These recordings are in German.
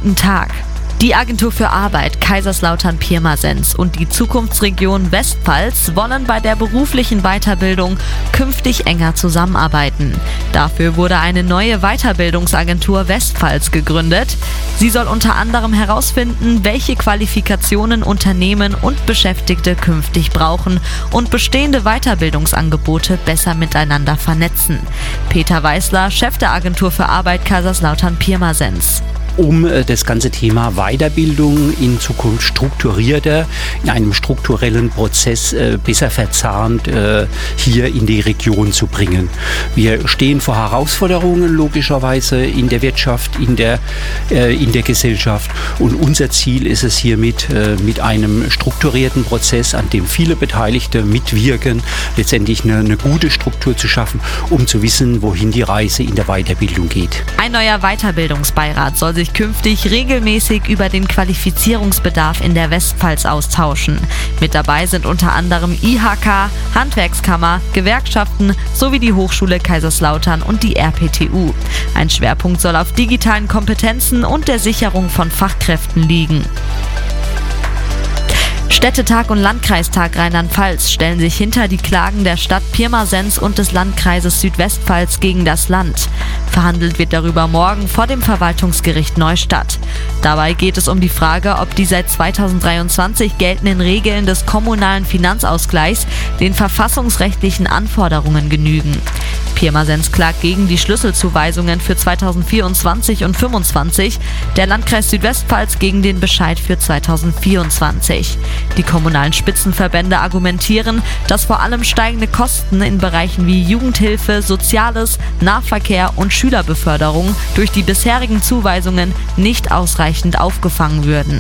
Guten Tag. Die Agentur für Arbeit Kaiserslautern-Pirmasens und die Zukunftsregion Westpfalz wollen bei der beruflichen Weiterbildung künftig enger zusammenarbeiten. Dafür wurde eine neue Weiterbildungsagentur Westpfalz gegründet. Sie soll unter anderem herausfinden, welche Qualifikationen Unternehmen und Beschäftigte künftig brauchen und bestehende Weiterbildungsangebote besser miteinander vernetzen. Peter Weißler, Chef der Agentur für Arbeit Kaiserslautern-Pirmasens. Um das ganze Thema Weiterbildung in Zukunft strukturierter, in einem strukturellen Prozess besser verzahnt hier in die Region zu bringen. Wir stehen vor Herausforderungen logischerweise in der Wirtschaft, in der Gesellschaft, und unser Ziel ist es hiermit mit einem strukturierten Prozess, an dem viele Beteiligte mitwirken, letztendlich eine gute Struktur zu schaffen, um zu wissen, wohin die Reise in der Weiterbildung geht. Ein neuer Weiterbildungsbeirat soll sich künftig regelmäßig über den Qualifizierungsbedarf in der Westpfalz austauschen. Mit dabei sind unter anderem IHK, Handwerkskammer, Gewerkschaften sowie die Hochschule Kaiserslautern und die RPTU. Ein Schwerpunkt soll auf digitalen Kompetenzen und der Sicherung von Fachkräften liegen. Städtetag und Landkreistag Rheinland-Pfalz stellen sich hinter die Klagen der Stadt Pirmasens und des Landkreises Südwestpfalz gegen das Land. Verhandelt wird darüber morgen vor dem Verwaltungsgericht Neustadt. Dabei geht es um die Frage, ob die seit 2023 geltenden Regeln des kommunalen Finanzausgleichs den verfassungsrechtlichen Anforderungen genügen. Pirmasens klagt gegen die Schlüsselzuweisungen für 2024 und 2025, der Landkreis Südwestpfalz gegen den Bescheid für 2024. Die kommunalen Spitzenverbände argumentieren, dass vor allem steigende Kosten in Bereichen wie Jugendhilfe, Soziales, Nahverkehr und Schülerbeförderung durch die bisherigen Zuweisungen nicht ausreichend aufgefangen würden.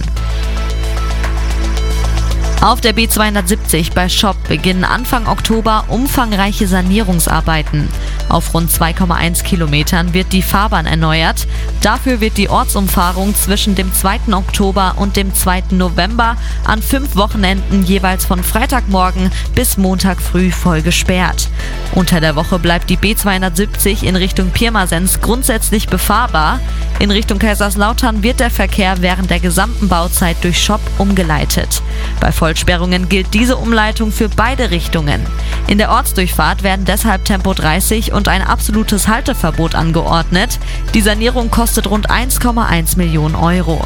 Auf der B270 bei Schopp beginnen Anfang Oktober umfangreiche Sanierungsarbeiten. Auf rund 2,1 Kilometern wird die Fahrbahn erneuert. Dafür wird die Ortsumfahrung zwischen dem 2. Oktober und dem 2. November an 5 Wochenenden jeweils von Freitagmorgen bis Montag früh voll gesperrt. Unter der Woche bleibt die B270 in Richtung Pirmasens grundsätzlich befahrbar. In Richtung Kaiserslautern wird der Verkehr während der gesamten Bauzeit durch Schopp umgeleitet. Bei Vollsperrungen gilt diese Umleitung für beide Richtungen. In der Ortsdurchfahrt werden deshalb Tempo 30 und ein absolutes Halteverbot angeordnet. Die Sanierung kostet rund 1,1 Millionen Euro.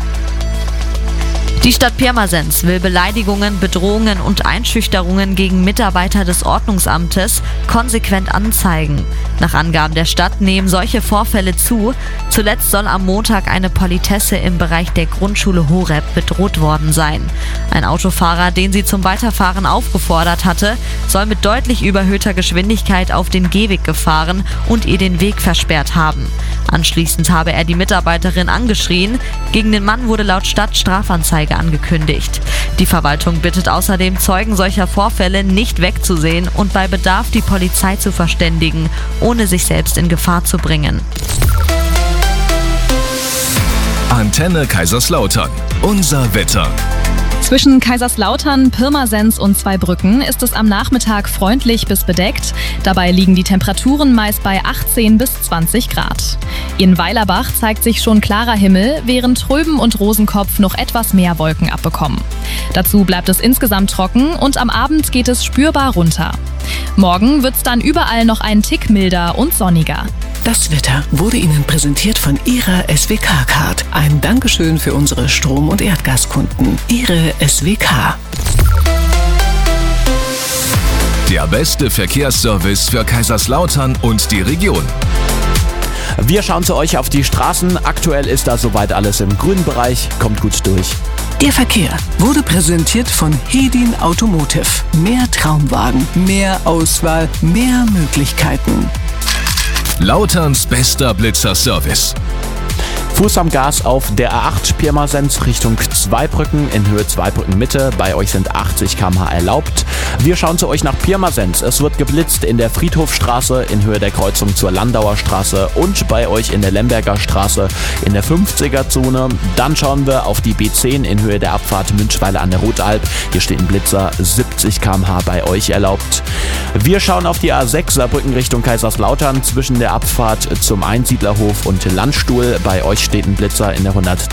Die Stadt Pirmasens will Beleidigungen, Bedrohungen und Einschüchterungen gegen Mitarbeiter des Ordnungsamtes konsequent anzeigen. Nach Angaben der Stadt nehmen solche Vorfälle zu. Zuletzt soll am Montag eine Politesse im Bereich der Grundschule Horeb bedroht worden sein. Ein Autofahrer, den sie zum Weiterfahren aufgefordert hatte, soll mit deutlich überhöhter Geschwindigkeit auf den Gehweg gefahren und ihr den Weg versperrt haben. Anschließend habe er die Mitarbeiterin angeschrien. Gegen den Mann wurde laut Stadt Strafanzeige angekündigt. Die Verwaltung bittet außerdem, Zeugen solcher Vorfälle nicht wegzusehen und bei Bedarf die Polizei zu verständigen, ohne sich selbst in Gefahr zu bringen. Antenne Kaiserslautern. Unser Wetter. Zwischen Kaiserslautern, Pirmasens und Zweibrücken ist es am Nachmittag freundlich bis bedeckt. Dabei liegen die Temperaturen meist bei 18 bis 20 Grad. In Weilerbach zeigt sich schon klarer Himmel, während Tröben und Rosenkopf noch etwas mehr Wolken abbekommen. Dazu bleibt es insgesamt trocken und am Abend geht es spürbar runter. Morgen wird es dann überall noch einen Tick milder und sonniger. Das Wetter wurde Ihnen präsentiert von Ihrer SWK-Card. Ein Dankeschön für unsere Strom- und Erdgaskunden. Ihre SWK. Der beste Verkehrsservice für Kaiserslautern und die Region. Wir schauen zu euch auf die Straßen. Aktuell ist da soweit alles im grünen Bereich. Kommt gut durch. Der Verkehr wurde präsentiert von Hedin Automotive. Mehr Traumwagen, mehr Auswahl, mehr Möglichkeiten. Lauterns bester Blitzer-Service. Fuß am Gas auf der A8 Pirmasens Richtung Zweibrücken in Höhe Zweibrücken Mitte. Bei euch sind 80 km/h erlaubt. Wir schauen zu euch nach Pirmasens. Es wird geblitzt in der Friedhofstraße in Höhe der Kreuzung zur Landauer Straße und bei euch in der Lemberger Straße in der 50er-Zone. Dann schauen wir auf die B10 in Höhe der Abfahrt Münchweiler an der Rotalb. Hier steht ein Blitzer, 70 km/h bei euch erlaubt. Wir schauen auf die A6 Saarbrücken Richtung Kaiserslautern zwischen der Abfahrt zum Einsiedlerhof und Landstuhl. Bei euch steht ein Blitzer in der 100